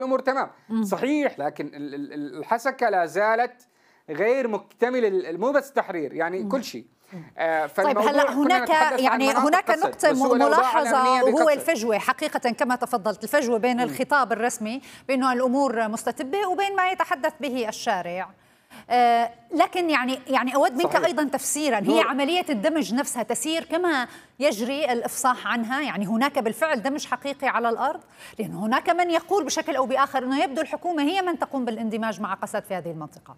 الامور تمام. صحيح، لكن الحسكه لا زالت غير مكتمل، مو بس تحرير، يعني كل شيء. طيب هلا هناك نقطة ملاحظة، وهو الفجوة حقيقة كما تفضلت، الفجوة بين الخطاب الرسمي بأنه الأمور مستتبة وبين ما يتحدث به الشارع. لكن يعني أود منك صحيح. أيضا تفسيرا، هي عملية الدمج نفسها تسير كما يجري الإفصاح عنها؟ يعني هناك بالفعل دمج حقيقي على الأرض؟ لأن هناك من يقول بشكل أو بآخر أنه يبدو الحكومة هي من تقوم بالاندماج مع قسد في هذه المنطقة.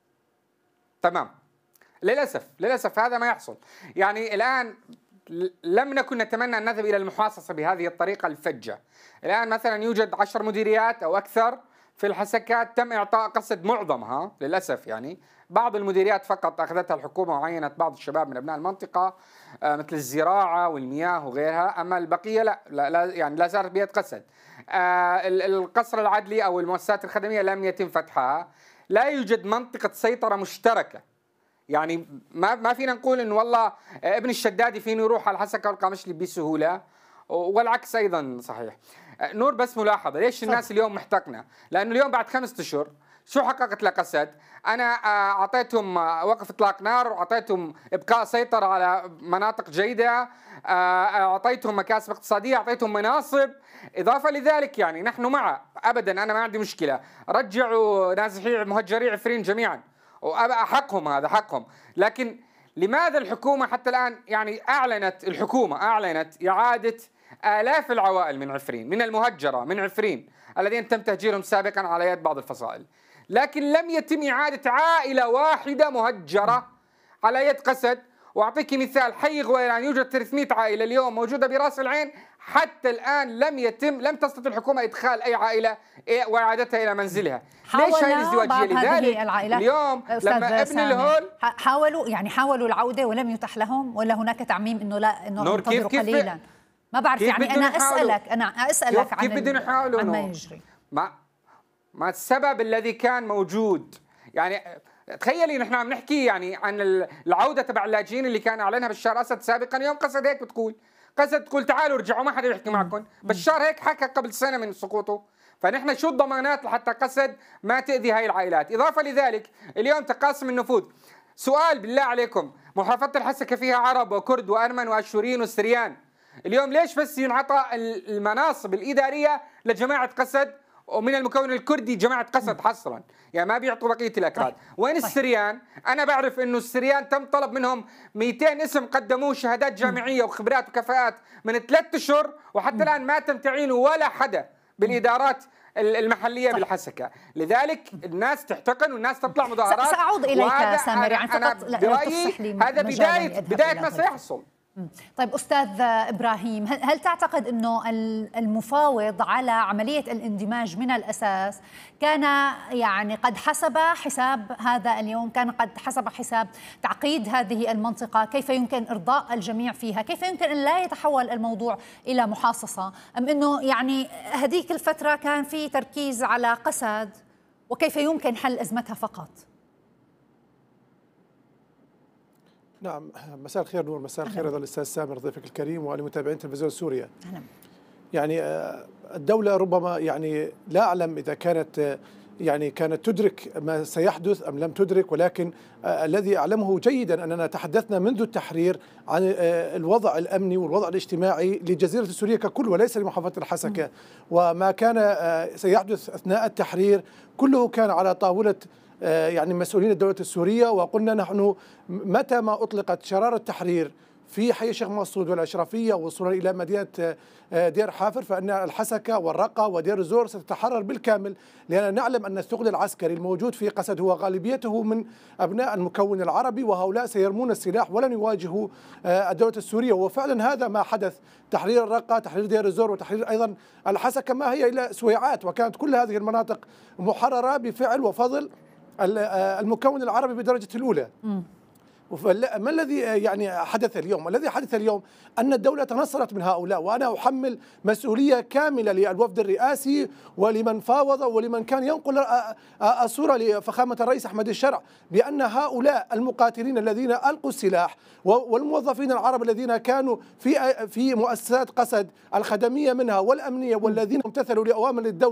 تمام. للأسف هذا ما يحصل. يعني الآن لم نكن نتمنى أن نذهب إلى المحاصصة بهذه الطريقة الفجة. الآن مثلا يوجد 10 مديريات أو أكثر في الحسكات، تم إعطاء قسد معظمها للأسف. يعني بعض المديريات فقط أخذتها الحكومة وعينت بعض الشباب من أبناء المنطقة مثل الزراعة والمياه وغيرها، أما البقية لا يعني لا زالت بيد قسد. القصر العدلي أو المؤسسات الخدمية لم يتم فتحها. لا يوجد منطقة سيطرة مشتركة. يعني ما فينا نقول انه والله ابن الشدادي فينه يروح على الحسكه والقامشلي بسهوله، والعكس ايضا صحيح. نور بس ملاحظه، ليش الناس اليوم محتقنه؟ لانه اليوم بعد 5 اشهر شو حققت لقسد؟ انا اعطيتهم وقف اطلاق نار، واعطيتهم ابقاء سيطره على مناطق جيده، اعطيتهم مكاسب اقتصاديه، اعطيتهم مناصب. اضافه لذلك يعني نحن مع ابدا، انا ما عندي مشكله، رجعوا نازحي مهجري عفرين جميعا، وأبقى حقهم، هذا حقهم. لكن لماذا الحكومة حتى الآن يعني الحكومة أعلنت إعادة آلاف العوائل من عفرين، من المهجرة من عفرين الذين تم تهجيرهم سابقا على يد بعض الفصائل، لكن لم يتم إعادة عائلة واحدة مهجرة على يد قسد. وأعطيك مثال، حي غويران يوجد 300 عائلة اليوم موجودة براس العين، حتى الآن لم تستطع الحكومة إدخال أي عائلة وإعادتها إلى منزلها. ليش هاي الازدواجية؟ لذلك اليوم لما ابن الهول حاولوا العودة ولم يتح لهم، ولا هناك تعميم إنه لا إنه انتظروا قليلا؟ ما بعرف، يعني أنا أسألك عن ما يجري. ما السبب الذي كان موجود؟ يعني تخيلي نحن عم نحكي يعني عن العودة تبع اللاجئين اللي كان أعلنها بشار أسد سابقا. يوم قسد هيك بتقول، قسد تقول تعالوا ارجعوا ما حدا يحكي معكم. بشار هيك حكى قبل سنة من سقوطه. فنحن شو الضمانات لحتى قسد ما تأذي هاي العائلات؟ إضافة لذلك اليوم تقاسم النفوذ. سؤال بالله عليكم، محافظة الحسكة فيها عرب وكرد وأرمن وأشوريين وسريان. اليوم ليش بس ينعطى المناصب الإدارية لجماعة قسد، ومن المكون الكردي جماعة قسد حصرا؟ يعني ما بيعطوا بقية الأكراد. وين السريان؟ أنا بعرف إنه السريان تم طلب منهم 200 اسم قدموه شهادات جامعية وخبرات وكفاءات من 3 أشهر، وحتى الآن ما تم تعيين ولا حدا بالإدارات المحلية بالحسكة. لذلك الناس تحتقن والناس تطلع مظاهرات. سأعود إليك سامر، يعني أنا برأيي هذا بداية ما سيحصل. طيب أستاذ إبراهيم، هل تعتقد أنه المفاوض على عملية الاندماج من الأساس كان يعني قد حسب حساب هذا اليوم، كان قد حسب حساب تعقيد هذه المنطقة، كيف يمكن إرضاء الجميع فيها، كيف يمكن أن لا يتحول الموضوع إلى محاصصة، أم أنه يعني هذيك الفترة كان في تركيز على قسد وكيف يمكن حل أزمتها فقط؟ نعم، مساء الخير نور، مساء الخير أيضا الأستاذ سامر ضيفك الكريم ولمتابعين تلفزيون سوريا. يعني الدولة ربما يعني لا أعلم إذا كانت تدرك ما سيحدث أم لم تدرك، ولكن الذي أعلمه جيدا أننا تحدثنا منذ التحرير عن الوضع الأمني والوضع الاجتماعي لجزيرة سوريا ككل وليس لمحافظة الحسكة، وما كان سيحدث أثناء التحرير كله كان على طاولة يعني مسؤولين الدولة السورية. وقلنا نحن متى ما أطلقت شرارة التحرير في حي الشيخ مسعود والأشرفية وصولا إلى مدينة دير حافر، فإن الحسكة والرقة ودير الزور ستتحرر بالكامل، لأننا نعلم أن الثقل العسكري الموجود في قسد هو غالبيته من أبناء المكون العربي، وهؤلاء سيرمون السلاح ولن يواجهوا الدولة السورية. وفعلا هذا ما حدث، تحرير الرقة، تحرير دير الزور، وتحرير أيضا الحسكة ما هي إلا سويعات، وكانت كل هذه المناطق محررة بفعل وفضل المكون العربي بدرجة الأولى. ما الذي يعني حدث اليوم؟ الذي حدث اليوم أن الدولة تنصرت من هؤلاء، وأنا أحمل مسؤولية كاملة للوفد الرئاسي ولمن فاوض ولمن كان ينقل الصورة لفخامة الرئيس أحمد الشرع بأن هؤلاء المقاتلين الذين ألقوا السلاح والموظفين العرب الذين كانوا في مؤسسات قسد الخدمية منها والأمنية والذين امتثلوا لأوامر الدولة